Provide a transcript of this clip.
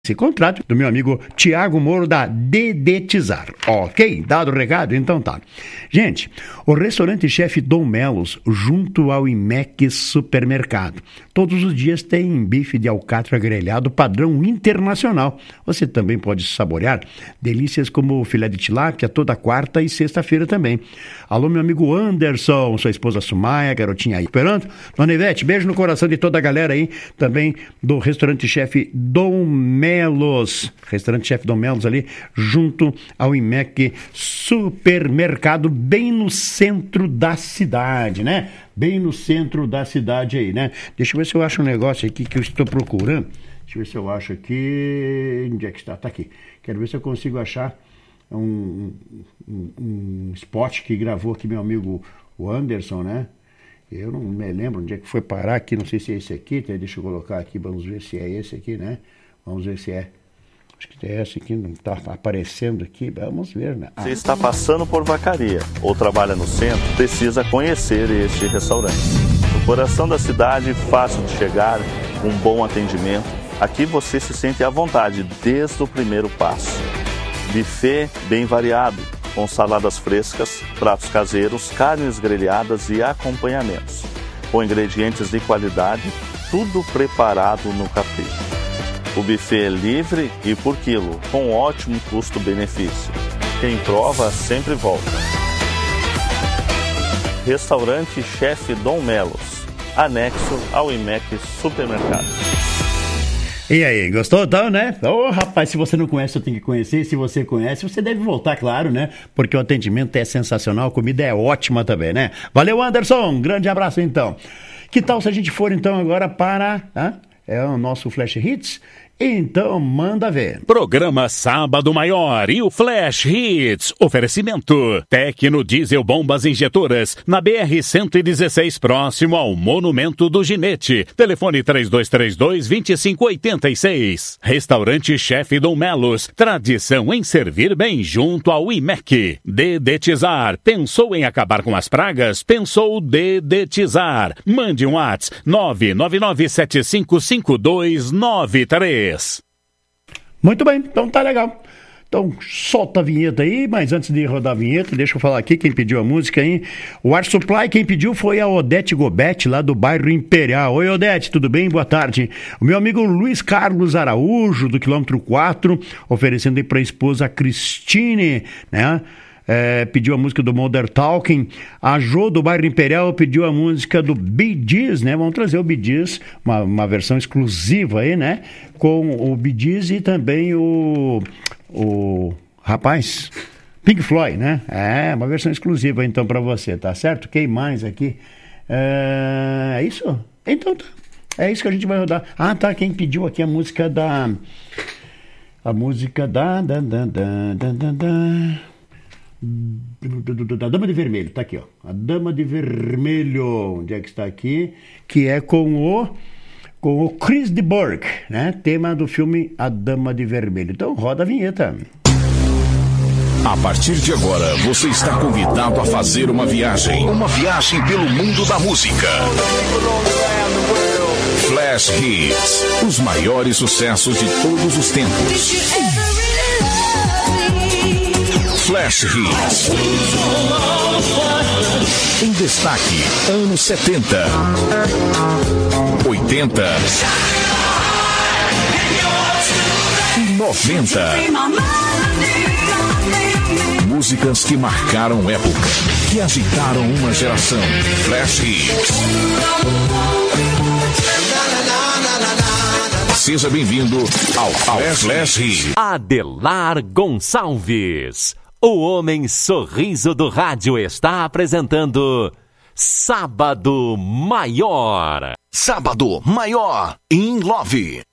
esse contrato do meu amigo Tiago Moro da Dedetizar. Ok? Dado o recado? Então tá. Gente, o restaurante-chefe Dom Melos, junto ao IMEC Supermercado. Todos os dias tem bife de alcatra grelhado padrão internacional. Você também pode saborear delícias como filé de tilápia toda quarta e sexta-feira também. Alô, meu amigo Anderson, sua esposa Sumaia, garotinha aí esperando. Dona Ivete, beijo no coração de toda a galera aí, também do restaurante-chefe Dom Melos. Restaurante-chefe Dom Melos ali, junto ao IMEC Supermercado, bem no centro da cidade, né? Bem no centro da cidade aí, né? Deixa eu ver se eu acho um negócio aqui que eu estou procurando. Deixa eu ver se eu acho aqui. Onde é que está? Tá aqui. Quero ver se eu consigo achar um spot que gravou aqui meu amigo o Anderson, né? Eu não me lembro onde é que foi parar aqui. Não sei se é esse aqui. Deixa eu colocar aqui. Vamos ver se é esse aqui, né? Vamos ver se é. Acho que é esse aqui, não está aparecendo aqui, vamos ver, né? Você está passando por Vacaria ou trabalha no centro, precisa conhecer este restaurante. No coração da cidade, fácil de chegar, um bom atendimento. Aqui você se sente à vontade desde o primeiro passo. Buffet bem variado, com saladas frescas, pratos caseiros, carnes grelhadas e acompanhamentos. Com ingredientes de qualidade, tudo preparado no capricho. O buffet é livre e por quilo, com ótimo custo-benefício. Quem prova sempre volta. Restaurante Chefe Dom Melos, anexo ao IMEC Supermercado. E aí, gostou então, né? Ô, rapaz, se você não conhece, eu tenho que conhecer. Se você conhece, você deve voltar, claro, né? Porque o atendimento é sensacional, a comida é ótima também, né? Valeu, Anderson, um grande abraço então. Que tal se a gente for então agora para... É o nosso Flash Hits? Então, manda ver. Programa Sábado Maior e o Flash Hits. Oferecimento. Tecno Diesel Bombas Injetoras. Na BR-116, próximo ao Monumento do Ginete. Telefone 3232-2586. Restaurante Chefe Dom Melos. Tradição em servir bem junto ao IMEC. Dedetizar. Pensou em acabar com as pragas? Pensou Dedetizar. Mande um WhatsApp 999755293. Muito bem, então tá legal. Então solta a vinheta aí, mas antes de rodar a vinheta, deixa eu falar aqui quem pediu a música aí. O Ar Supply, quem pediu foi a Odete Gobete, lá do bairro Imperial. Oi, Odete, tudo bem? Boa tarde. O meu amigo Luiz Carlos Araújo, do quilômetro 4, oferecendo aí pra esposa Cristine, né? Pediu a música do Modern Talking. A Jo do bairro Imperial pediu a música do Bee Gees, né? Vamos trazer o Bee Gees, uma versão exclusiva aí, né? Com o Bee Gees e também o rapaz, Pink Floyd, né? Uma versão exclusiva então pra você, tá certo? Quem mais aqui? É isso? Então tá. É isso que a gente vai rodar. Ah, tá. Quem pediu aqui a música da Dama de Vermelho, tá aqui, ó. A Dama de Vermelho, onde é que está aqui? Que é com o Chris de Burgh, né? Tema do filme A Dama de Vermelho. Então roda a vinheta. A partir de agora, você está convidado a fazer uma viagem pelo mundo da música. Flash Hits, os maiores sucessos de todos os tempos. Flash Hits. Em destaque, anos 70, 80 e 90. Músicas que marcaram época, que agitaram uma geração. Flash Hits. Seja bem-vindo ao Flash Hits. Adelar Gonçalves, o homem sorriso do rádio, está apresentando Sábado Maior. Sábado Maior, In Love.